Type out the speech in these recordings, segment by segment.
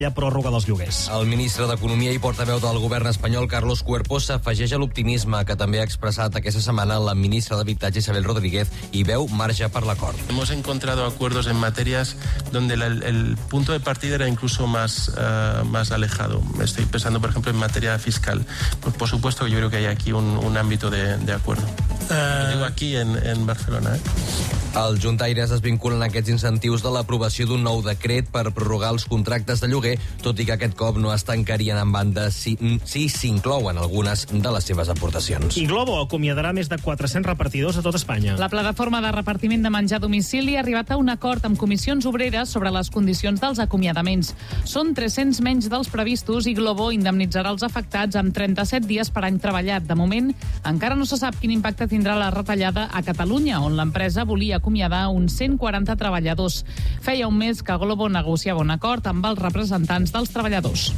hi ha pròrroga dels lloguers. El ministre d'Economia i portaveu del govern espanyol, Carlos Cuerpo, s'afegeix a l'optimisme que també ha expressat aquesta setmana la ministra d'Habitatge, Isabel Rodríguez, i veu marge per l'acord. Hemos encontrado acuerdos en materias donde el punto de partida era incluso más alejado. Estoy pensando, por ejemplo, en materia fiscal. Pues, por supuesto que yo creo que hay aquí un ámbito de acuerdo. Lo digo aquí en Barcelona. Els juntaires es vinculen a aquests incentius de l'aprovació d'un nou decret per prorrogar els contractes de lloguer, tot i que aquest cop no es tancarien en banda si s'inclouen algunes de les seves aportacions. I Glovo acomiadarà més de 400 repartidors a tot Espanya. La plataforma de repartiment de menjar a domicili ha arribat a un acord amb comissions obreres sobre les condicions dels acomiadaments. Són 300 menys dels previstos i Glovo indemnitzarà els afectats amb 37 dies per any treballat. De moment, encara no se sap quin impacte tindrà la retallada a Catalunya, on l'empresa volia acomiadar uns 140 treballadors. Feia un mes que Glovo negociava un acord amb els representants dels treballadors.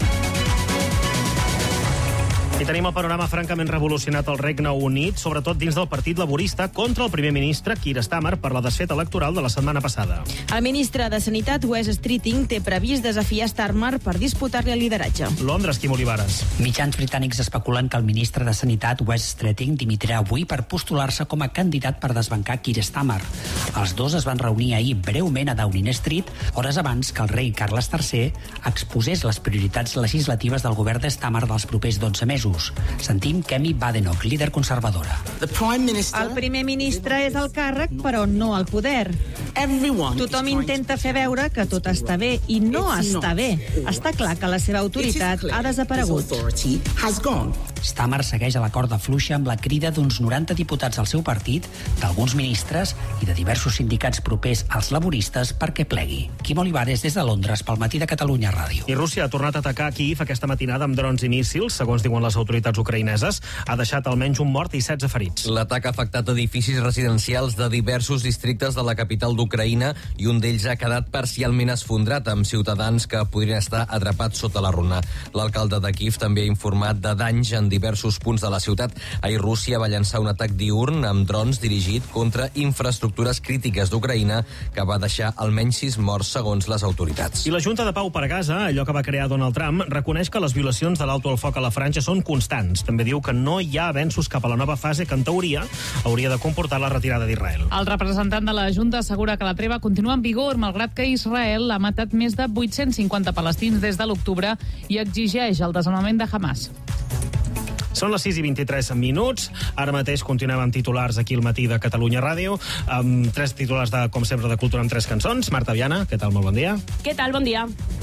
I tenim el panorama francament revolucionat al Regne Unit, sobretot dins del Partit Laborista, contra el primer ministre Keir Starmer per la desfeta electoral de la setmana passada. El ministre de Sanitat, Wes Streeting, té previst desafiar Starmer per disputar-li el lideratge. Londres, Quim Olivares. Mitjans britànics especulen que el ministre de Sanitat, Wes Streeting, dimitirà avui per postular-se com a candidat per desbancar Keir Starmer. Els dos es van reunir ahir breument a Downing Street, hores abans que el rei Carles III exposés les prioritats legislatives del govern de Starmer dels propers 12 mesos. Sentim Kemi Badenoch, líder conservadora. El primer ministre és el càrrec, però no el poder. Tothom intenta fer veure que tot està bé i no està bé. Està clar que la seva autoritat ha desaparegut. Starmer segueix a la corda fluixa amb la crida d'uns 90 diputats del seu partit, d'alguns ministres i de diversos sindicats propers als laboristes perquè plegui. Quim Olivares, des de Londres, pel Matí de Catalunya Ràdio. I Rússia ha tornat a atacar Kíiv aquesta matinada amb drons i míssils, segons diuen les autoritats ucraïneses. Ha deixat almenys un mort i 16 ferits. L'atac ha afectat edificis residencials de diversos districtes de la capital d'Ucraïna i un d'ells ha quedat parcialment esfondrat, amb ciutadans que podrien estar atrapats sota la runa. L'alcalde de Kíiv també ha informat de danys en diversos punts de la ciutat. Ahir Rússia va llançar un atac diürn amb drons dirigit contra infraestructures crítiques d'Ucraïna que va deixar almenys 6 morts, segons les autoritats. I la Junta de Pau per Gaza, allò que va crear Donald Trump, reconeix que les violacions de l'alto al foc a la Franja són constants. També diu que no hi ha avenços cap a la nova fase que, en teoria, hauria de comportar la retirada d'Israel. El representant de la Junta assegura que la treva continua en vigor, malgrat que Israel ha matat més de 850 palestins des de l'octubre i exigeix el desarmament de Hamas. Són les 6:23. Ara mateix continuem amb titulars aquí al Matí de Catalunya Ràdio, amb 3 titulars, com sempre, de cultura amb 3 cançons. Marta Viana, què tal? Molt bon dia. Què tal? Bon dia.